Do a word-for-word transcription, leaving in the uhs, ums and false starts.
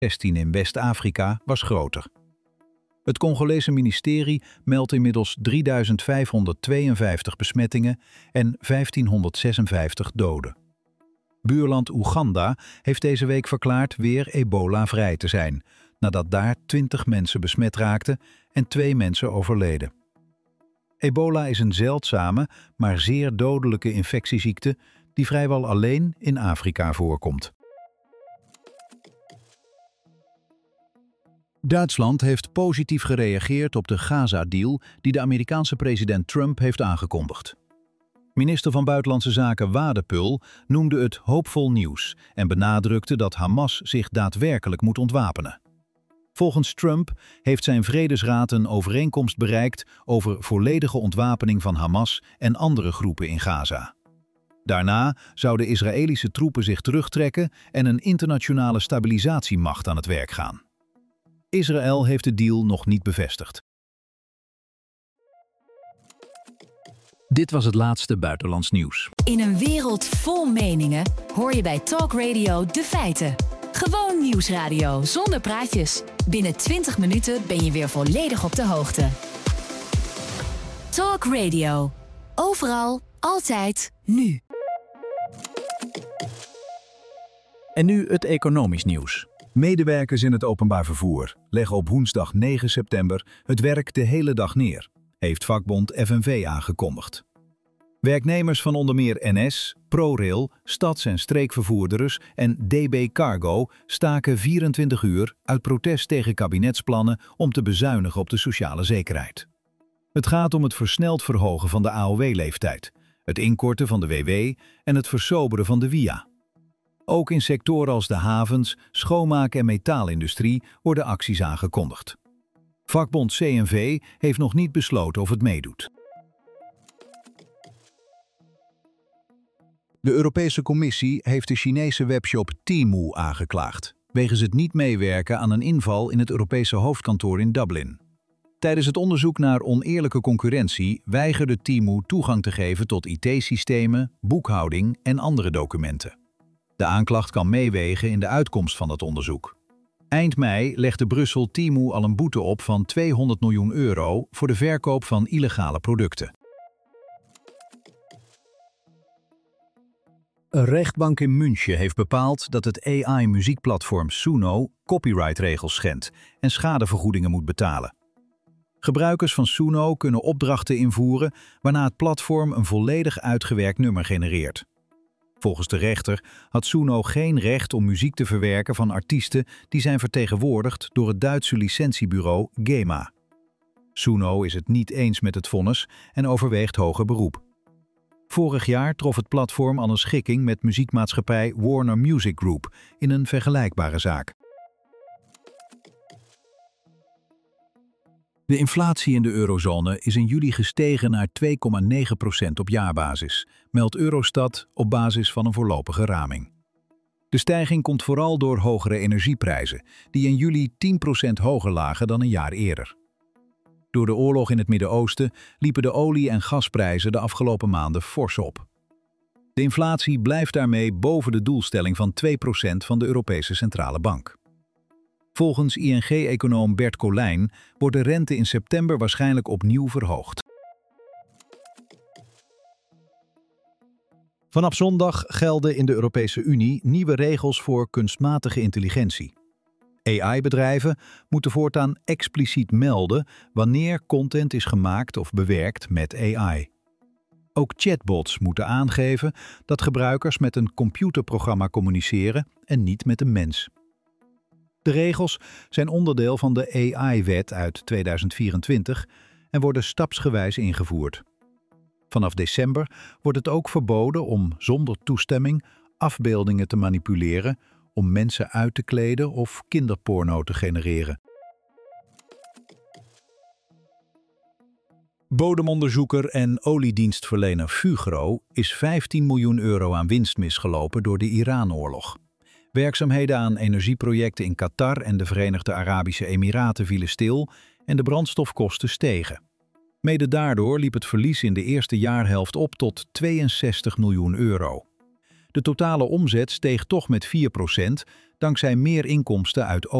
zestien in West-Afrika was groter. Het Congolese ministerie meldt inmiddels drieduizend vijfhonderdtweeënvijftig besmettingen en vijftienhonderdzesenvijftig doden. Buurland Oeganda heeft deze week verklaard weer ebola-vrij te zijn, nadat daar twintig mensen besmet raakten en twee mensen overleden. Ebola is een zeldzame, maar zeer dodelijke infectieziekte die vrijwel alleen in Afrika voorkomt. Duitsland heeft positief gereageerd op de Gaza-deal die de Amerikaanse president Trump heeft aangekondigd. Minister van Buitenlandse Zaken Wadepul noemde het hoopvol nieuws en benadrukte dat Hamas zich daadwerkelijk moet ontwapenen. Volgens Trump heeft zijn Vredesraad een overeenkomst bereikt over volledige ontwapening van Hamas en andere groepen in Gaza. Daarna zouden Israëlische troepen zich terugtrekken en een internationale stabilisatiemacht aan het werk gaan. Israël heeft de deal nog niet bevestigd. Dit was het laatste buitenlands nieuws. In een wereld vol meningen hoor je bij Talk Radio de feiten. Gewoon nieuwsradio zonder praatjes. Binnen twintig minuten ben je weer volledig op de hoogte. Talk Radio. Overal, altijd, nu. En nu het economisch nieuws. Medewerkers in het openbaar vervoer leggen op woensdag negen september het werk de hele dag neer, heeft vakbond F N V aangekondigd. Werknemers van onder meer N S, ProRail, stads- en streekvervoerders en D B Cargo staken vierentwintig uur uit protest tegen kabinetsplannen om te bezuinigen op de sociale zekerheid. Het gaat om het versneld verhogen van de A O W-leeftijd, het inkorten van de W W en het versoberen van de W I A. Ook in sectoren als de havens, schoonmaak- en metaalindustrie worden acties aangekondigd. Vakbond C N V heeft nog niet besloten of het meedoet. De Europese Commissie heeft de Chinese webshop Temu aangeklaagd, wegens het niet meewerken aan een inval in het Europese hoofdkantoor in Dublin. Tijdens het onderzoek naar oneerlijke concurrentie weigerde Temu toegang te geven tot I T-systemen, boekhouding en andere documenten. De aanklacht kan meewegen in de uitkomst van dat onderzoek. Eind mei legde Brussel Temu al een boete op van tweehonderd miljoen euro voor de verkoop van illegale producten. Een rechtbank in München heeft bepaald dat het A I-muziekplatform Suno copyrightregels schendt en schadevergoedingen moet betalen. Gebruikers van Suno kunnen opdrachten invoeren waarna het platform een volledig uitgewerkt nummer genereert. Volgens de rechter had Suno geen recht om muziek te verwerken van artiesten die zijn vertegenwoordigd door het Duitse licentiebureau GEMA. Suno is het niet eens met het vonnis en overweegt hoger beroep. Vorig jaar trof het platform al een schikking met muziekmaatschappij Warner Music Group in een vergelijkbare zaak. De inflatie in de eurozone is in juli gestegen naar twee komma negen procent op jaarbasis, meldt Eurostat op basis van een voorlopige raming. De stijging komt vooral door hogere energieprijzen, die in juli tien procent hoger lagen dan een jaar eerder. Door de oorlog in het Midden-Oosten liepen de olie- en gasprijzen de afgelopen maanden fors op. De inflatie blijft daarmee boven de doelstelling van twee procent van de Europese Centrale Bank. Volgens I N G-econoom Bert Colijn wordt de rente in september waarschijnlijk opnieuw verhoogd. Vanaf zondag gelden in de Europese Unie nieuwe regels voor kunstmatige intelligentie. A I-bedrijven moeten voortaan expliciet melden wanneer content is gemaakt of bewerkt met A I. Ook chatbots moeten aangeven dat gebruikers met een computerprogramma communiceren en niet met een mens. De regels zijn onderdeel van de A I-wet uit tweeduizend vierentwintig en worden stapsgewijs ingevoerd. Vanaf december wordt het ook verboden om zonder toestemming afbeeldingen te manipuleren, om mensen uit te kleden of kinderporno te genereren. Bodemonderzoeker en oliedienstverlener Fugro is vijftien miljoen euro aan winst misgelopen door de Iran-oorlog. Werkzaamheden aan energieprojecten in Qatar en de Verenigde Arabische Emiraten vielen stil en de brandstofkosten stegen. Mede daardoor liep het verlies in de eerste jaarhelft op tot tweeënzestig miljoen euro. De totale omzet steeg toch met vier procent dankzij meer inkomsten uit